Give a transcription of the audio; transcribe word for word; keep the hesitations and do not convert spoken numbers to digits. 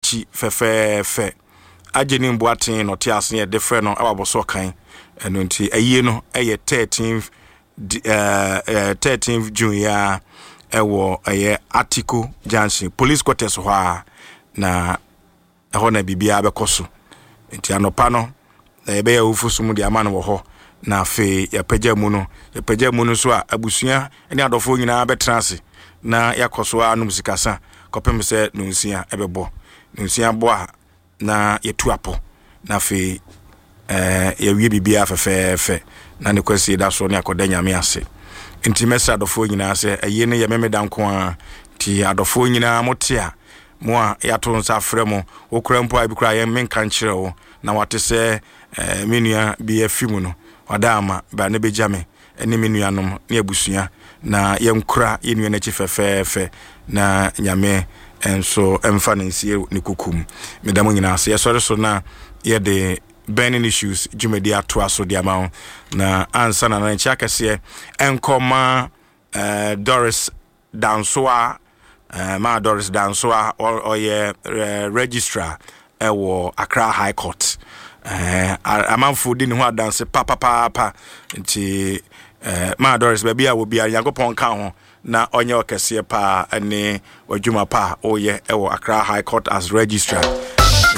chi fefe fe ageni mboaten no te ase ye defre no ababoso kan eno nti aye no eye thirteenth uh, thirteenth June ya ewo eye Article Junction police quarters ho a na eho na bibia bekoso nti anopa no na ebe ya ufusumu di amana wo ho na fe ya pagya mu no ya pagya mu no so a abusua ene adofo nyina betrase na yakoso anum sikasa kopem se nunsia ebebo nunsia bo a na yetu apo na fe eh ya wie bibia fefefe na ne kwesi da so ne akoda nyame ase nti mesa adofo nyina ase eye ne ye memeda nko a ti adofo nyina motia mo a yato nsa frɛ mo okura mpo abikura ye menka nkyerɛ wo na wate se eh menua bi afimu no wadama ba ne bejame ene menuanom ne abusua na yenkura yenua na chi fefefe na nyame enso emfa ne nsie ne kukum medamo nyina ase yesore so na ye de burning issues jumedi ato aso de ama na ansa na na ncha kase enkoma uh, Doris Dansoa uh, ma Doris Dansoa or ye uh, registrar ewo Accra High Court eh uh, amanfo di ne ho adanse papa papa nti eh ma Doris ba bia wo bia Yakopon ka ho na onye okese pa ene wadwuma pa oye ewo Accra High Court as registrar